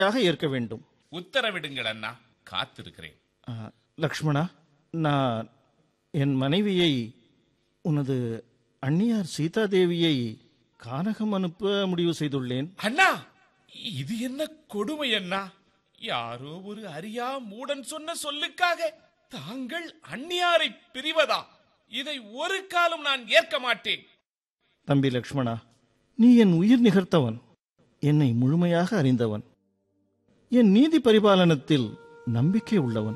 ஏற்க வேண்டும். உத்தரவிடுங்கள் அண்ணா, காத்திருக்கிறேன். லக்ஷ்மணா, நான் என் மனைவியை, உனது அண்ணியார் சீதாதேவியை கானகம் அனுப்ப முடிவு செய்துள்ளேன். அண்ணா, இது என்ன கொடுமை அண்ணா! யாரோ ஒரு அறியா மூடன் சொன்ன சொல்லுக்காக தாங்கள் அந்நியாரை பிரிவதா? இதை ஒரு காலம் நான் ஏற்க மாட்டேன். தம்பி லக்ஷ்மணா, நீ என் உயிர் நிகர்த்தவன், என்னை முழுமையாக அறிந்தவன், என் நீதி பரிபாலனத்தில் நம்பிக்கை உள்ளவன்.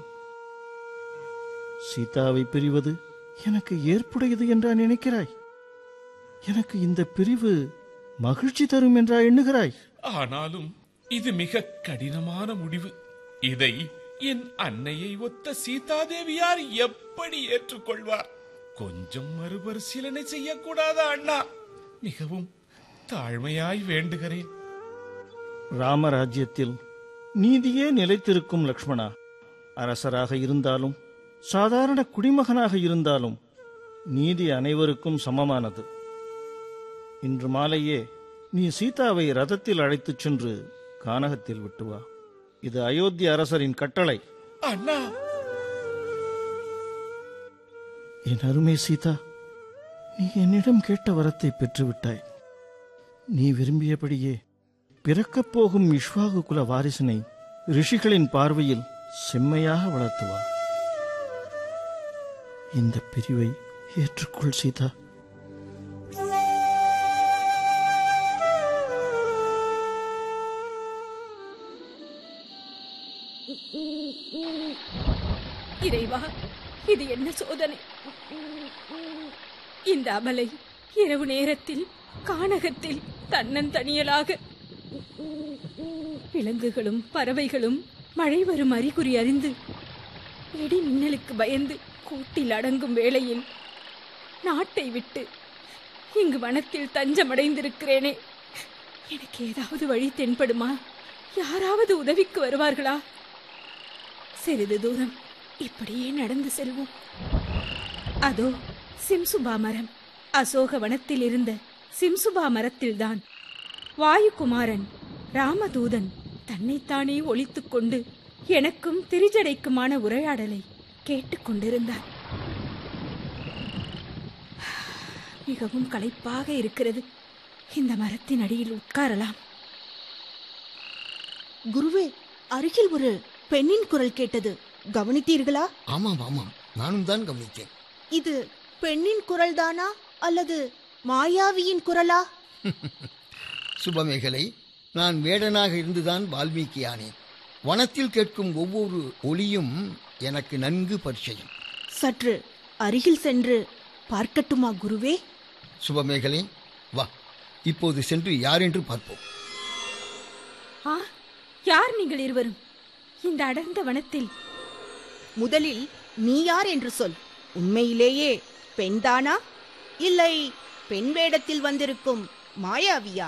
சீதாவை பிரிவது எனக்கு ஏற்புடையது என்றா நினைக்கிறாய்? எனக்கு இந்த பிரிவு மகிழ்ச்சி தரும் என்றா எண்ணுகிறாய்? ஆனாலும் இது மிக கடினமான முடிவு. இதை என் அன்னையை ஒத்த சீதாதேவியார் எப்படி ஏற்றுக்கொள்வார்? கொஞ்சம் மறுபரிசீலனை செய்யக்கூடாதா அண்ணா? மிகவும் தாழ்மையாய் வேண்டுகிறேன். ராமராஜ்யத்தில் நீதியே நிலைத்திருக்கும் லக்ஷ்மணா. அரசராக இருந்தாலும் சாதாரண குடிமகனாக இருந்தாலும் நீதி அனைவருக்கும் சமமானது. இன்று மாலையே நீ சீதாவை ரதத்தில் அழைத்துச் சென்று கானகத்தில் விட்டு வா. இது அயோத்தி அரசரின் கட்டளை. அண்ணா! என் அருமை சீதா, நீ என்னிடம் கேட்ட வரத்தை பெற்றுவிட்டாய். நீ விரும்பியபடியே பிறக்கப் போகும் இஷ்வாகு குல வாரிசினை ரிஷிகளின் பார்வையில் செம்மையாக வளர்த்துவா. இந்த பிரிவை ஏற்றுக்கொள் சீதா. இறைவா, இது என்ன சோதனை! இந்த அமலை இரவு நேரத்தில் கானகத்தில் தன்னந்தனியலாக. விலங்குகளும் பறவைகளும் மழை வரும் அறிகுறி அறிந்து இடி மின்னலுக்கு பயந்து கூட்டில் அடங்கும் வேளையில் நாட்டை விட்டு இங்கு வனத்தில் தஞ்சமடைந்திருக்கிறேனே. எனக்கு ஏதாவது வழி தென்படுமா? யாராவது உதவிக்கு வருவார்களா? சிறிது தூரம் இப்படியே நடந்து செல்வோம். அதோ சிம்சுபா மரம். அசோக வனத்தில் இருந்த சிம்சுபா மரத்தில்தான் வாயுகுமாரன் ராமதூதன் தன்னைத்தானே ஒளித்துக் கொண்டு எனக்கும் திரிஜடைக்குமான உரையாடலை கேட்டுக்கொண்டிருந்தார். மிகவும் களைப்பாக இருக்கிறது. இந்த மரத்தின் அடியில் உட்காரலாம். குருவே, அருகில் ஒரு பெண்ணின் குரல் கேட்டது, கவனித்தீர்களா? ஆமாம் ஆமாம், நானும் தான் கவனித்தேன். இது பெண்ணின் குரல் தானா அல்லது மாயாவியின் குரலா? சுபமேகலை, நான் வேடனாக இருந்துதான் வால்மீகி ஆனேன். வனத்தில் கேட்கும் ஒவ்வொரு ஒலியும் எனக்கு நன்கு பரிச்சயம். சற்று அருகில் சென்று பார்க்கட்டுமா குருவே? சுபமேகலை, வா, இப்போது சென்று யார் என்று பார்ப்போம். யார் நீங்கள் இருவரும் இந்த அடர்ந்த வனத்தில்? முதலில் நீ யார் என்று சொல். உண்மையிலேயே பெண்தானா இல்லை பெண் வேடத்தில் வந்திருக்கும் மாயாவியா?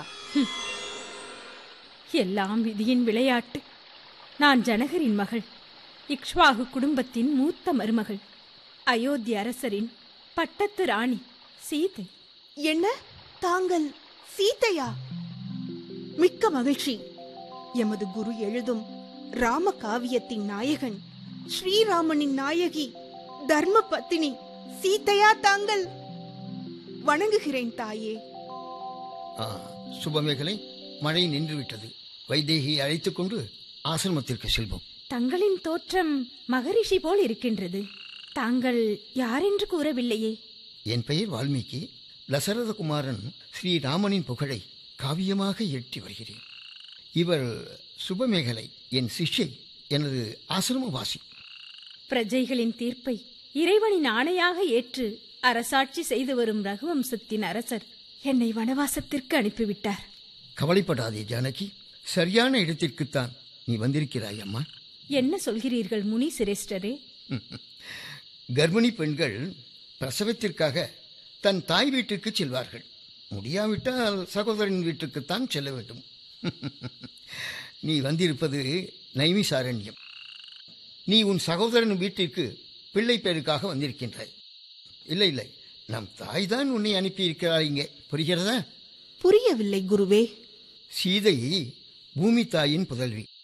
எல்லாம் விதியின் விளையாட்டு. நான் ஜனகரின் மகள், இக்ஷ்வாகு குடும்பத்தின் மூத்த மருமகள், அயோத்தி அரசரின் பட்டத்து ராணி சீதை. என்ன, தாங்கள் சீதையா? மிக்க மகிழ்ச்சி. எமது குரு எழுதும் ராம காவியத்தின் நாயகன், ஸ்ரீராமனின் நாயகி, தர்ம பத்தினி சீதையா தாங்கள்? வணங்குகிறேன் தாயே. சுபமேகலை, மழை நின்றுவிட்டது. வைதேகியை அழைத்துக் கொண்டு ஆசிரமத்திற்கு செல்வோம். தங்களின் தோற்றம் மகரிஷி போல் இருக்கின்றது. தாங்கள் யாரென்று கூறவில்லையே? என் பெயர் வால்மீகி. தசரதகுமாரன் ஸ்ரீராமனின் புகழை காவியமாக இயற்றி வருகிறேன். இவர் சுபமேகலை, என் சிஷ்யை, எனது ஆசிரமவாசி. பிரஜைகளின் தீர்ப்பை இறைவனின் ஆணையாக ஏற்று அரசாட்சி செய்து வரும் ரகுவம்சத்தின் அரசர் என்னை வனவாசத்திற்கு அனுப்பிவிட்டார். கவலைப்படாதே ஜானகி, சரியான இடத்திற்குத்தான் நீ வந்திருக்கிறாய் அம்மா. என்ன சொல்கிறீர்கள் முனி சிரேஷ்டரே? கர்ப்பிணி பெண்கள் பிரசவத்திற்காக தன் தாய் வீட்டுக்கு செல்வார்கள். முடியாவிட்டால் சகோதரன் வீட்டுக்குத்தான் செல்ல வேண்டும். நீ வந்திருப்பது நைமிசாரண்யம். நீ உன் சகோதரன் வீட்டிற்கு பிள்ளை பேருக்காக வந்திருக்கின்றாய். இல்லை இல்லை, நம் தாய் தான் உன்னை அனுப்பியிருக்கிறார். இங்கே புரிகிறதா? புரியவில்லை குருவே. சீதை பூமி தாயின் புதல்வி.